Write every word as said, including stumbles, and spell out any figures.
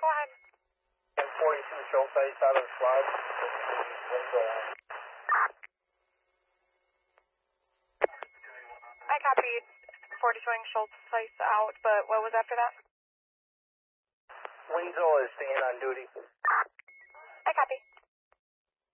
go ahead. ten forty-two Schultz Ice out of the slide. I copied forty-two Schultz Ice out, but what was after that? Winslow is staying on duty. I copy.